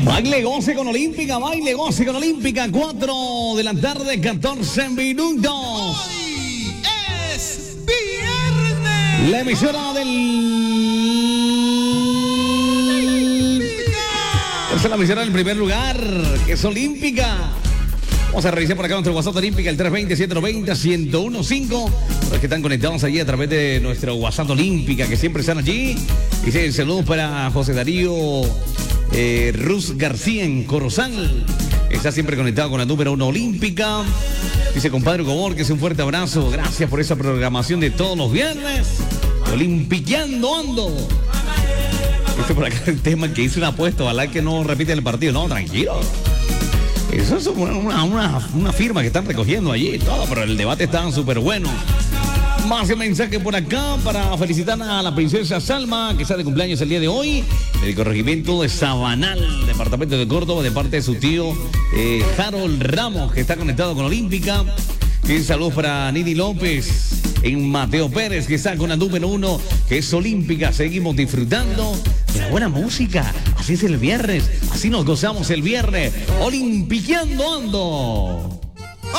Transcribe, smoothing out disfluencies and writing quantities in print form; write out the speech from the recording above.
Baile goce con Olímpica, baile goce con Olímpica, 4 de la tarde, 14 minutos. Hoy es viernes. La emisora del... Esa es la emisora del primer lugar, que es Olímpica. Vamos a revisar por acá nuestro WhatsApp Olímpica, el 320-190-1015. Los que están conectados allí a través de nuestro WhatsApp Olímpica, que siempre están allí. Dice saludos para José Darío Ruz García en Corozal. Está siempre conectado con la número 1 Olímpica. Dice compadre Gobor, que es un fuerte abrazo. Gracias por esa programación de todos los viernes. Olimpiqueando ando. Dice por acá el tema que hice una apuesta. Ojalá que no repite el partido. No, tranquilo. Eso es una firma que están recogiendo allí y todo, pero el debate está súper bueno. Más un mensaje por acá para felicitar a la princesa Salma, que está de cumpleaños el día de hoy, del corregimiento de Sabanal, departamento de Córdoba, de parte de su tío Harold Ramos, que está conectado con Olímpica. Y un saludo para Nini López en Mateo Pérez, que está con la número 1, que es Olímpica. Seguimos disfrutando de la buena música. Así es el viernes, así nos gozamos el viernes. Olimpiqueando ando.